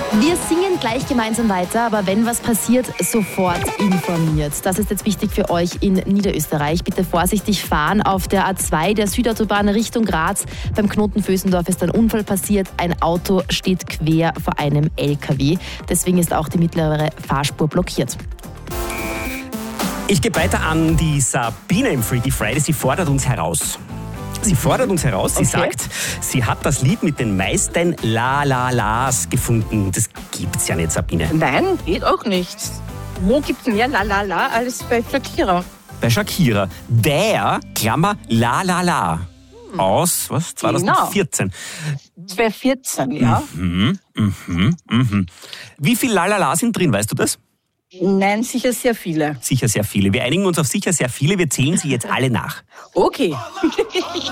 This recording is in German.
Wir singen gleich gemeinsam weiter, aber wenn was passiert, sofort informiert. Das ist jetzt wichtig für euch in Niederösterreich. Bitte vorsichtig fahren auf der A2 der Südautobahn Richtung Graz. Beim Knoten Vösendorf ist ein Unfall passiert. Ein Auto steht quer vor einem LKW. Deswegen ist auch die mittlere Fahrspur blockiert. Ich gebe weiter an die Sabine im Freaky Friday. Sie fordert uns heraus. Sie sagt, sie hat das Lied mit den meisten La-La-Las gefunden. Das gibt's ja nicht, Sabine. Nein, geht auch nicht. Wo gibt's mehr La-La-La als bei Shakira? Bei Shakira. Der, Klammer, La-La-La. Aus, 2014. 2014, ja. Wie viel La-La-La sind drin, weißt du das? Nein, sicher sehr viele. Sicher sehr viele. Wir einigen uns auf sicher sehr viele. Wir zählen sie jetzt alle nach. Okay.